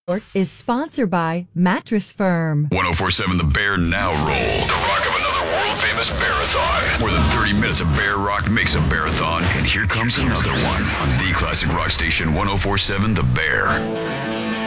is sponsored by Mattress Firm. 1047 The Bear now roll. The rock of another world-famous bearathon. More than 30 minutes of bear rock makes a bearathon, and here comes another one on the classic rock station 1047 The Bear.